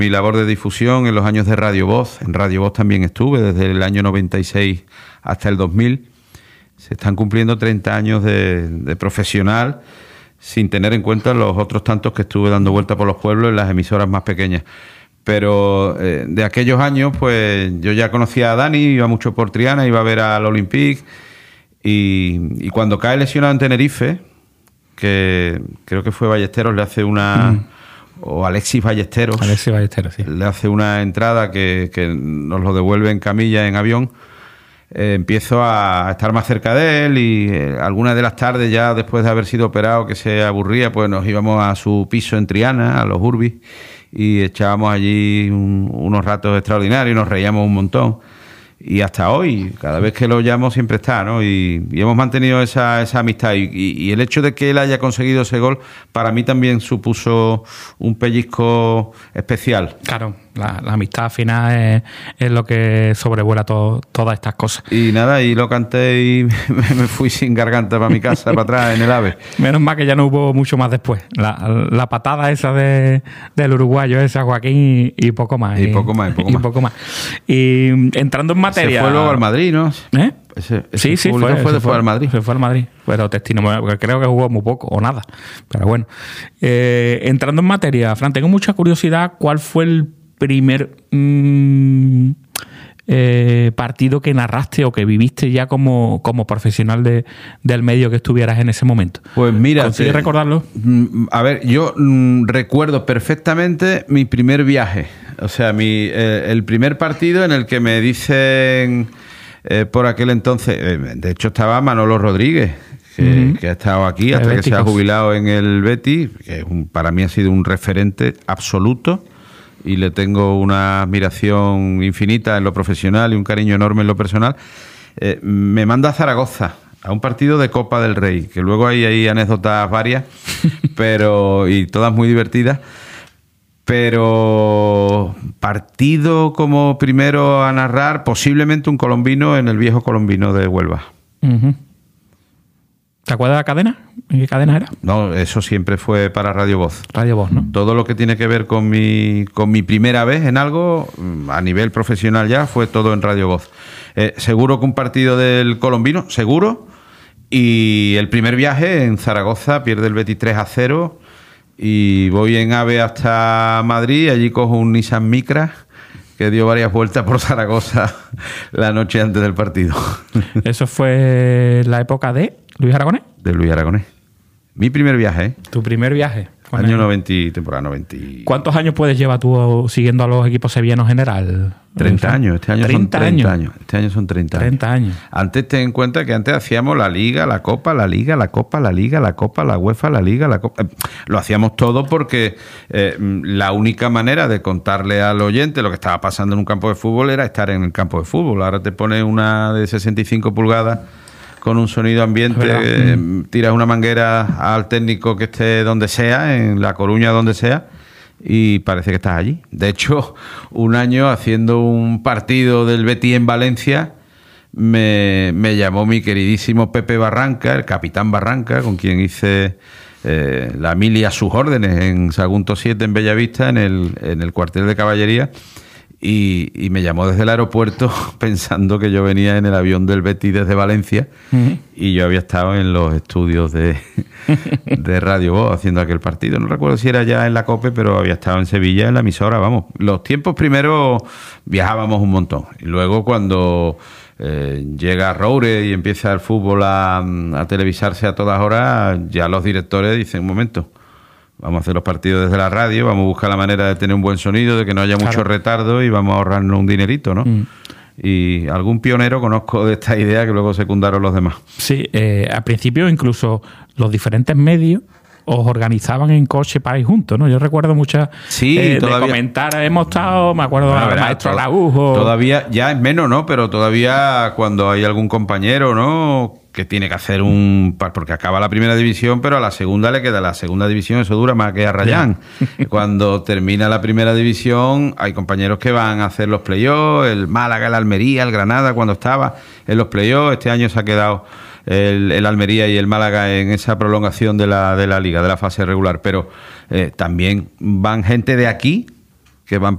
mi labor de difusión en los años de Radio Voz. En Radio Voz también estuve desde el año 96 hasta el 2000. Se están cumpliendo 30 años de profesional, sin tener en cuenta los otros tantos que estuve dando vuelta por los pueblos en las emisoras más pequeñas. Pero de aquellos años, pues yo ya conocía a Dani, iba mucho por Triana, iba a ver al Olympique, y cuando cae lesionado en Tenerife, que creo que fue Ballesteros, le hace una... o Alexis Ballesteros, sí. Le hace una entrada que nos lo devuelve en camilla, en avión. Empiezo a estar más cerca de él y algunas de las tardes, ya después de haber sido operado, que se aburría, pues nos íbamos a su piso en Triana, a los Urbis, y echábamos allí unos ratos extraordinarios y nos reíamos un montón. Y hasta hoy, cada vez que lo llamo siempre está, ¿no? Y hemos mantenido esa amistad. Y el hecho de que él haya conseguido ese gol, para mí también supuso un pellizco especial. Claro, la amistad al final es lo que sobrevuela todas estas cosas. Y nada, y lo canté y me fui sin garganta para mi casa, para atrás, en el AVE. Menos mal que ya no hubo mucho más después. La patada esa del uruguayo, esa Joaquín, y poco más. Y poco más. Y entrando en materia... Se fue luego al Madrid, ¿no? Ese sí, fue al Madrid. Se fue al Madrid. Pero creo que jugó muy poco o nada. Pero bueno. Entrando en materia, Fran, tengo mucha curiosidad. ¿Cuál fue el primer partido que narraste o que viviste ya como profesional del medio que estuvieras en ese momento? Pues mira... ¿Consigues recordarlo? A ver, yo recuerdo perfectamente mi primer viaje. O sea, el primer partido en el que me dicen... por aquel entonces, de hecho estaba Manolo Rodríguez, que ha estado aquí hasta que se ha jubilado en el Betis, que para mí ha sido un referente absoluto y le tengo una admiración infinita en lo profesional y un cariño enorme en lo personal. Me manda a Zaragoza a un partido de Copa del Rey, que luego hay anécdotas varias, y todas muy divertidas. Pero partido como primero a narrar, posiblemente un colombino en el viejo Colombino de Huelva. ¿Te acuerdas de la cadena? ¿En qué cadena era? No, eso siempre fue para Radio Voz. Radio Voz, ¿no? Todo lo que tiene que ver con mi primera vez en algo, a nivel profesional ya, fue todo en Radio Voz. Seguro que un partido del colombino, seguro. Y el primer viaje en Zaragoza, pierde el Betis 3-0. Y voy en AVE hasta Madrid, allí cojo un Nissan Micra que dio varias vueltas por Zaragoza la noche antes del partido. ¿Eso fue la época de Luis Aragonés? De Luis Aragonés. Mi primer viaje, ¿eh? ¿Tu primer viaje? Año 90, temporada 90. ¿Cuántos años puedes llevar tú siguiendo a los equipos sevillanos en general? 30 años. Este año son 30 años. Este año son 30 años. 30 años. Antes ten en cuenta que antes hacíamos la Liga, la Copa, la Liga, la Copa, la Liga, la Copa, la UEFA, la Liga, la Copa. Lo hacíamos todo porque la única manera de contarle al oyente lo que estaba pasando en un campo de fútbol era estar en el campo de fútbol. Ahora te pones una de 65 pulgadas con un sonido ambiente, tiras una manguera al técnico que esté donde sea, en La Coruña, donde sea, y parece que estás allí. De hecho, un año haciendo un partido del Betis en Valencia, me llamó mi queridísimo Pepe Barranca, el capitán Barranca, con quien hice la mili a sus órdenes en Sagunto 7 en Bellavista, en el cuartel de caballería. Y me llamó desde el aeropuerto pensando que yo venía en el avión del Betis desde Valencia y yo había estado en los estudios de Radio Voz haciendo aquel partido. No recuerdo si era ya en la COPE, pero había estado en Sevilla en la emisora. Vamos, los tiempos primero viajábamos un montón y luego cuando llega Roure y empieza el fútbol a televisarse a todas horas, ya los directores dicen, un momento, vamos a hacer los partidos desde la radio, vamos a buscar la manera de tener un buen sonido, de que no haya mucho retardo y vamos a ahorrarnos un dinerito, ¿no? Y algún pionero conozco de esta idea que luego secundaron los demás. Sí, al principio incluso los diferentes medios os organizaban en coche para ir juntos, ¿no? Yo recuerdo muchas de comentar, hemos estado, me acuerdo del maestro Laújo. Todavía, ya es menos, ¿no? Pero todavía cuando hay algún compañero, ¿no?, que tiene que hacer porque acaba la primera división, pero a la segunda le queda la segunda división, eso dura más que a Rayán. Cuando termina la primera división, hay compañeros que van a hacer los playoffs, el Málaga, el Almería, el Granada, cuando estaba en los playoffs. Este año se ha quedado el Almería y el Málaga en esa prolongación de la Liga, de la fase regular, pero también van gente de aquí que van